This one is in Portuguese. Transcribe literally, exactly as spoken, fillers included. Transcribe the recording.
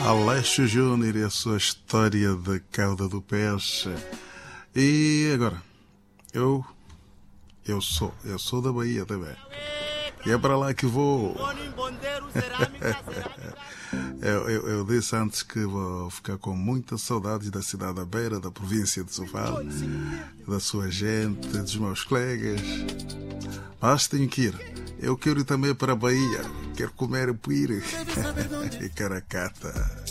Aleixo Júnior e a sua história da cauda do peixe. E agora, eu, eu sou, eu sou da Bahia também. E é para lá que vou. eu, eu, eu disse antes que vou ficar com muitas saudades da cidade da Beira, da província de Sofala, da sua gente, dos meus colegas. Mas tenho que ir. Eu quero ir também para a Bahia. Quero comer pire e caracata.